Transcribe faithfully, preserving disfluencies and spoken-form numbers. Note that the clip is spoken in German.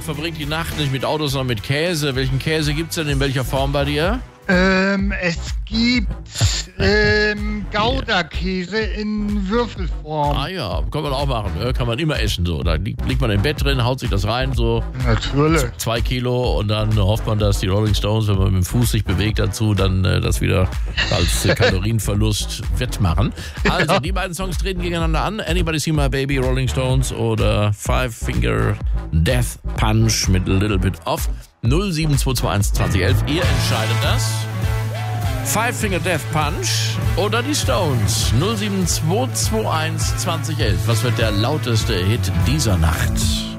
Abend verbringt die Nacht nicht mit Autos, sondern mit Käse. Welchen Käse gibt's denn in welcher Form bei dir? Ähm, es gibt ähm, Gouda-Käse in Würfelform. Ah ja, kann man auch machen. Ne? Kann man immer essen so. Da liegt, liegt man im Bett drin, haut sich das rein, so Natürlich. zwei Kilo und dann hofft man, dass die Rolling Stones, wenn man mit dem Fuß sich bewegt dazu, dann äh, das wieder als äh, Kalorienverlust wettmachen. Also, ja. Die beiden Songs treten gegeneinander an. Anybody See My Baby, Rolling Stones oder Five Finger Death Punch mit A Little Bit Off. null sieben zwei zwei eins zwanzig elf. Ihr entscheidet das. Five Finger Death Punch oder die Stones. null sieben zwei zwei eins zwanzig elf. Was wird der lauteste Hit dieser Nacht?